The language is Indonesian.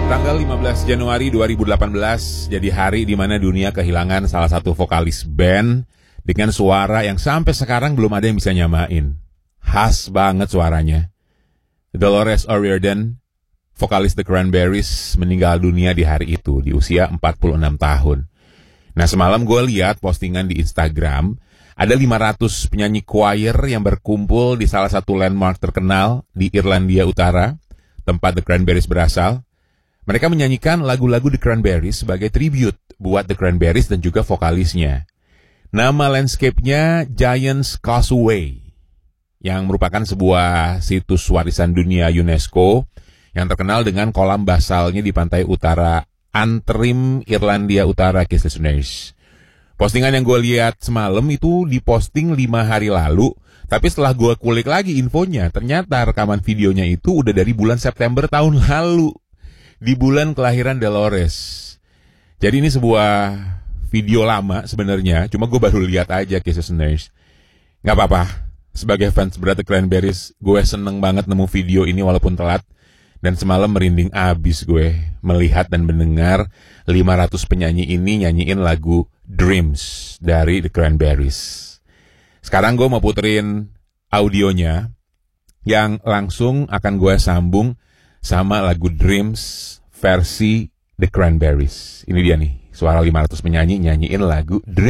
Tanggal 15 Januari 2018 jadi hari di mana dunia kehilangan salah satu vokalis band dengan suara yang sampai sekarang belum ada yang bisa nyamain. Khas banget suaranya. Dolores O'Riordan, vokalis The Cranberries, meninggal dunia di hari itu di usia 46 tahun. Nah, semalam gue lihat postingan di Instagram, ada 500 penyanyi choir yang berkumpul di salah satu landmark terkenal di Irlandia Utara, tempat The Cranberries berasal. Mereka menyanyikan lagu-lagu The Cranberries sebagai tribute buat The Cranberries dan juga vokalisnya. Nama landscape-nya Giant's Causeway, yang merupakan sebuah situs warisan dunia UNESCO yang terkenal dengan kolam basalnya di pantai utara Antrim, Irlandia Utara, listeners. Postingan yang gue lihat semalam itu diposting 5 hari lalu, tapi setelah gue kulik lagi infonya, ternyata rekaman videonya itu udah dari bulan September tahun lalu. Di bulan kelahiran Dolores. Jadi ini sebuah video lama sebenarnya, cuma gue baru lihat aja, listeners. Gak apa-apa, sebagai fans berat The Cranberries, gue seneng banget nemu video ini walaupun telat. Dan semalam merinding abis gue melihat dan mendengar 500 penyanyi ini nyanyiin lagu Dreams dari The Cranberries. Sekarang gue mau puterin audionya yang langsung akan gue sambung sama lagu Dreams versi The Cranberries. Ini dia nih, suara 500 penyanyi nyanyiin lagu Dreams.